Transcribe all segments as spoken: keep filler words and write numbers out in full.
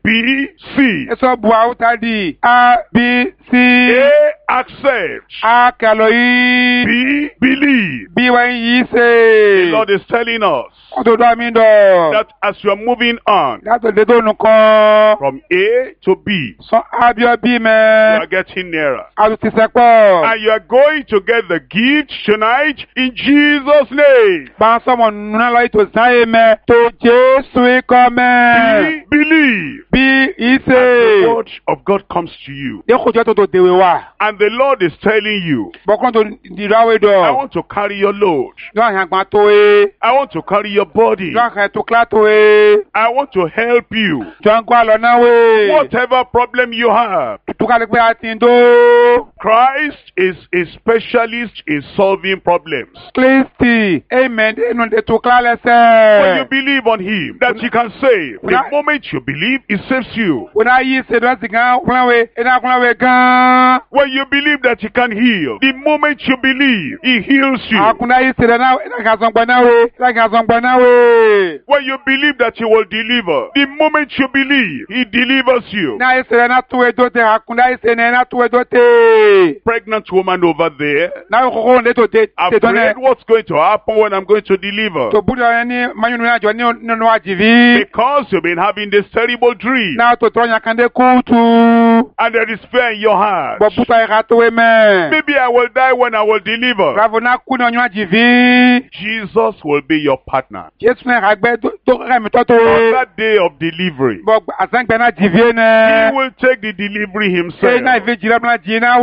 B, C. Eso bua utadi A, B, C. A, accept. A kaloi. B, believe. B wa The yise. Lord is telling us Ododo amindo. that as you are moving on Dato dedo nuko. from A to B, So abio B you me. are getting nearer. Adu ti sepo. And you are going to get the gift tonight in Jesus' name. Ba somo nuna lo ito zaye me. To Jesu iko me. B, believe. B The ise. word of God comes to you. De kojo to to dewe wa. And the Lord is telling you, Bokon to dirawe do. I want to carry your load. Do han gba to e. I want to carry your body. Do han to kla to e. I want to help you. Do han gba lo na we. Whatever problem you have, Tu ka le pe atindo. Christ is a specialist in solving problems. Kristi. Amen. Enu de tu kla When you lese. believe on Him, that He can save. The moment you believe, He saves you. Una yi se do sigan kunwe. Ena kunwe gan. When you believe that He can heal, the moment you believe, He heals you. Akuna yi se na ena ga son gba na we. Ena ga son gba na we. When you believe that He will deliver, the moment you believe, He delivers you. Na yi se na tu e do te akuna yi se na tu e do te. Pregnant woman over there, Na ko ko ne to te te do ne. afraid what's going to happen when I'm going to deliver. To budo ni manyunu na jo ni no no ajivi. Because you've been having this terrible dream, Na to tronya kande kutu. and there is fear in your heart. Bo buta e gato we me. Maybe I will die when I will deliver. Bravo na ku no nyu ajivi. Jesus will be your partner. Jesu ne agbe to ka mi to to. On that day of delivery, Bo asangbe na jivi He ne. will take the delivery Se Himself. na ife jira na jina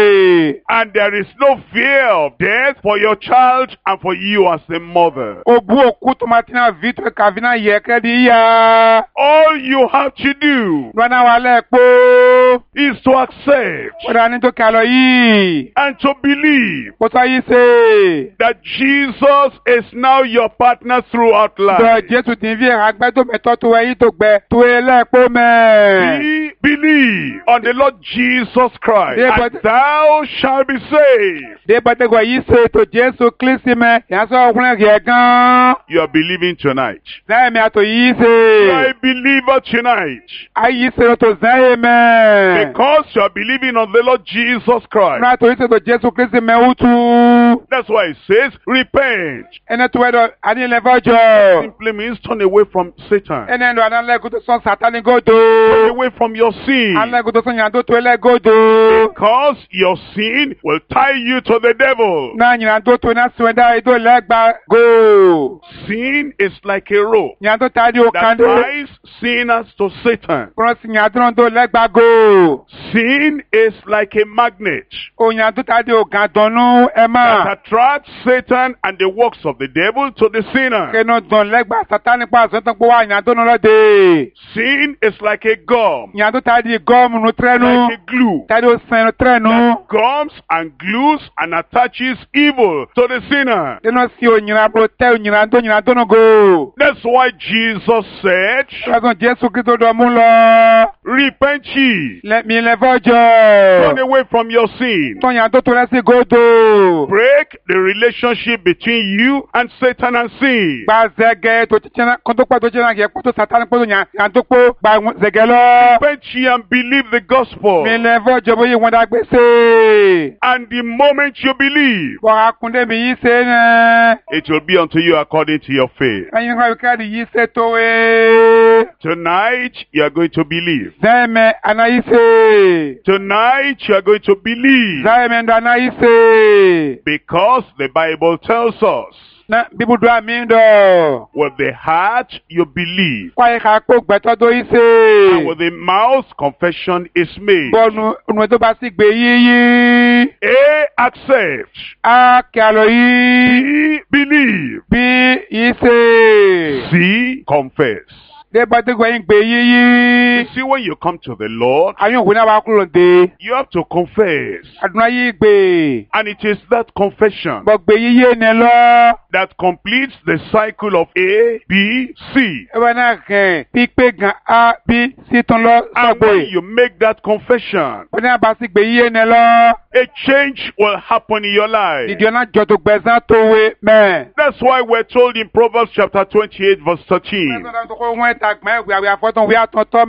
we. And there is no fear of death for your child and for you as a mother. Obu oku tomatina vitre kavina yeke di ya. All you have to do Nwana wale po. is to accept Oda ni to kalo yi. and to believe Ko so yi se. that Jesus is now your partner throughout Do life. Jesu ti vi agbe to me to to e yi to gbe. To e le po me. Be, believe on the Lord Jesus Christ, Yeah, and but- thou shalt be saved. De bote go yi se to Jesu Kristi me. Ya so okunle ge gan. You are believing tonight. Zaye me ato yi You are se. a believer tonight. Ayi se to zaye me. Because you are believing on the Lord Jesus Christ. Na to yi se to Jesu Kristi me utu. That's why it says, repent. Ene to e do ani le vojo. Simply means turn away from Satan. Ene ndo anan le kuto son satani Turn godo. away from your sin. An le kuto son yando to ele godo. Because your sin will tie you to the devil. Na yando to na swenda ido le gba go. Sin is like a rope Yando tadi o that kande. ties sinners to Satan. Pro si yando do le gba go. Sin is like a magnet O yando tadi o gandonu that ema. attracts Satan and the works of the devil to the sinner. Keno don le gba satani pa so tan po wa yando no lo de. Sin is like a gum, Yando tadi gum nu trenu. like a glue Tadi o sen trenu. that gums and glues and attaches evil to the sinner. Deno si o nyina pro te o nyina do nyina do no go. That's why Jesus said, Razon Jesu Kristo do mu lo. repent ye, Le mi le turn vojo. away from your sin, Ton yando to le si godo. break the relationship between you and Satan and sin. Gba zege to chichena konto pa to chena ge poto satani poto nya yando po gba zege lo. Repent ye and believe the gospel. Mi le vojo bo yi wonda gbese. And the moment you believe, Bo akunde mi yi se ne. it will be unto you according to your faith. Ayin kwa wikadi yi se to we. Tonight, you are going to believe. Zeme ana yi se. Tonight, you are going to believe. Zeme ndo ana yi se. Because the Bible tells us, Na bibu do ami ndo. with the heart you believe, Kwa yi ka po gbeto do yi and se. with the mouth confession is made. Bo nu nu to ba si gbe yi yi. A, accept. A kalo yi. B, believe. B yi se. C, confess. De bote go yin gbe yi You yi. see, when you come to the Lord, Ayun wo na wa kuro de. you have to confess. Aduna yi gbe. And it is that confession Bo gbe yi yi ne lo. that completes the cycle of A, B, C. E wa na ke pipe gan A B C ton lo And sogbo when yi. you make that confession, Bo na ba si gbe yi ne lo. a change will happen in your life. Did you not jot to gbezan to we me? That's why we're told in Proverbs chapter twenty-eight, verse thirteen. President to ko won ta gbon we we afoton we aton to